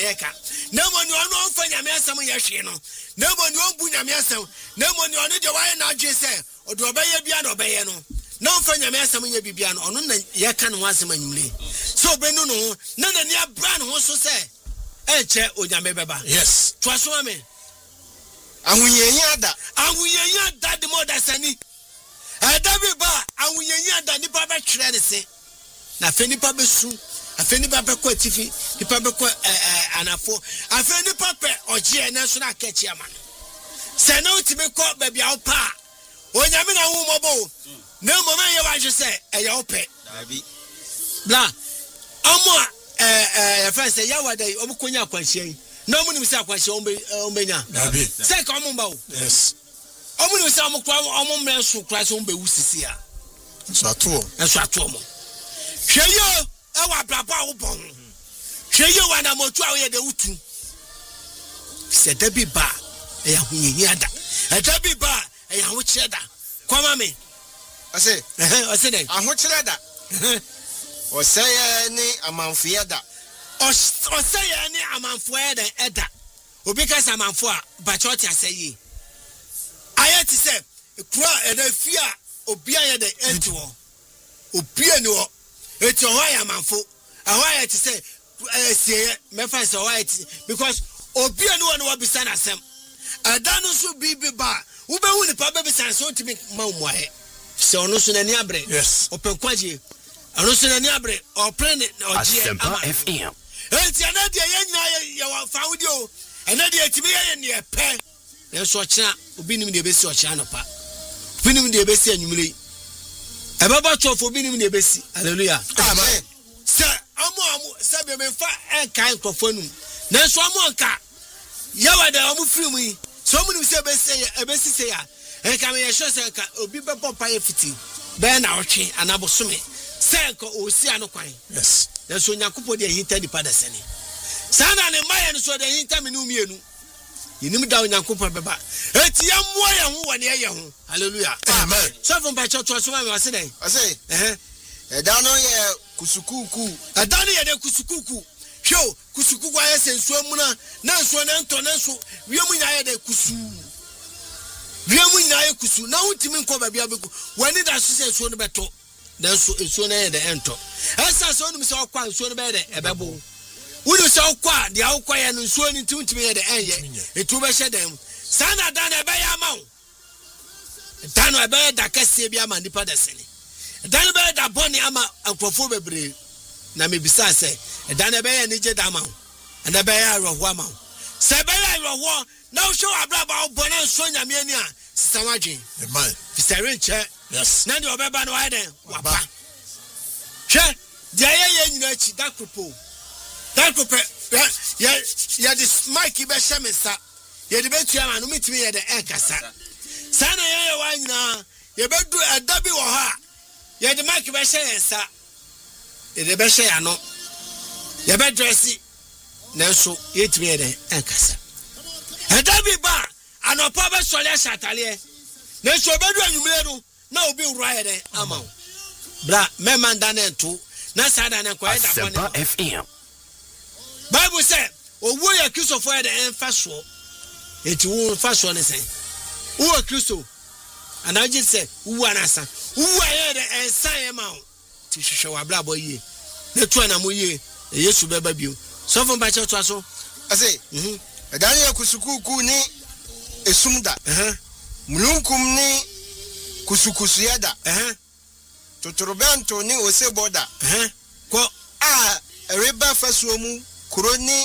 eka na mo ni ono onfa nyame asem ye hwe no na mo ni onbu nyame asem na mo ni ono de waye na adwe se odo obeye bia na obeye no na onfa nyame asem ye bibia no ono na ye ka no asem anyumle so obenu no na na ni abra no so se eche onyame beba yes to aso ame ahunyenye ada de mo da sani David ba awunyenye ada nipa be twere ne se na fe nipa be su afe nipa be kwa tifi nipa be kwa anafo afe nipa pe oje na so na akachi ama no se na utime ko ba bia opa onyame na wo mobo na mo man ye wa hwe se eya ope dabi bla omo ya fa se ya wada omo konya akwanhia na mo nim se akwanhia ombenya dabi se ka omo ba o yes omo nim se omo kwa omo mre so kwa se ombe wusisi a so ato mo hweyo ewa braba wo bon hweyo wa na motu a wo ye de wutu se dabi ba e ya hunyenye ada e dabi ba e ya ho kire da kwama me ase den aho kire da oseye ni amanfo da oseye ni amanfo da eda obi ka sa amanfo a ba choti aseye ayati se kura eda fia obi aye de entwo obi ani wo eti ho ya amanfo aho ayati se sie me fa se ho ayati because obi ani wo no bisa na asem adanu so bibi ba wo be hu ni pa be bisa so ntimi ma mu ahe se ono so na ni abre yes open kwaje ono so na ni abre open oje Asempa FM enti anade ye nyina ye wa faudi o anade etimi ye ne epe ye so kira obi nim de besi o kira no pa obi nim de besi anyumire ebaba chofo obi nim de besi hallelujah amen se amo se be me fa enkan krofo num na so amo nka ye wa da amo film yi so mu nim se ebesi se ya enka me ye sho se nka obi be pop pa ye fiti be na otwe anabosome se nka osi anokwan yes na so nyakopo de hinta di pada sene sana ne maye no so de hinta me no mienu yinim da nyakopo beba eti ya mo ye ho wone ye ho hallelujah amen so from by church so me wase den ase eda no ye kusukuku eda no ye de kusukuku hwo kusukuku aye senso mu na nso na nto na nso wiemu nya ye de kusu wiemu nya ye kusu na untimi nko ba bia beku wani da so senso no beto na nso enso na ye de ento esa so no se okwa nso no be de ebebo wuri se okwa de akwa ye no nso ni ntimi ye de enye etu be hye dem sana da na be ya ma wo dan no be da kase bi ama nipa da sene dan be da boni ama akrofo bebre na mebisa se dan be ya ni je da ma wo na be ya roho ama wo se be ya roho na wo show abraba wo bona nso nyame ani a sisamadwen amen fisere nche yes na de obeba no wa den wapa hwe de ye nyina chi dakropo ya de mic be shemesa ye de betua ma no mitimi ye de enkasa sana ye wa nyina ye bedu adabi wo ha ye de mic be shemesa ye de be she ya no ye be dress na so ye timi ye de enkasa adabi ba anopa be sole shatale na so bedu anyumire no na obi wura ye de ama bra me manda na nto na sada na kwa da Asempa FM Bible say owo ya Kristo for the enfaso enti wo faso ne say wo Kristo ana je say wo anasa wo aye de ensan e ma o ti hwehwe wa bla boy ye na tu ana mo ye Yesu beba bio so fo ba che to aso ase eda ne kusukuku ni esumda mulunkum ni kusukusu yada totorobento ni oseboda ko reba fasuo mu kroni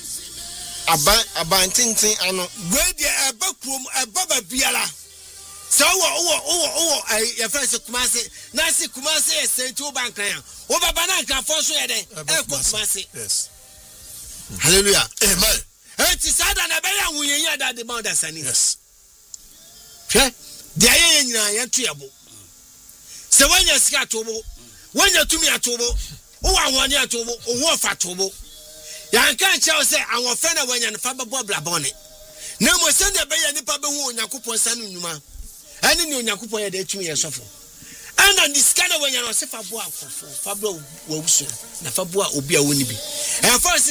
abantintin ano gwe eba krom eba ba biala so wo ya fese kumase na si kumase esentu bankan wo baba na nkan fo so ye den kumase yes hallelujah amen enti sada na be ya hunyenye da de bound sani yes hwe de aye nyina ye to yebo se wanya sika tobo wanya tumi atobo wo ahwani atobo wo fa tobo ya kan che o se awon fe na wanya ne fa bebo blabone na mo se na be ya nipa be hu Onyankopon sanu nnuma ani ni Onyankopon ya de tumi ye sofo ana ni sika na wanya no se fa bo afofo fa bro wa wusu na fa bo obi a woni bi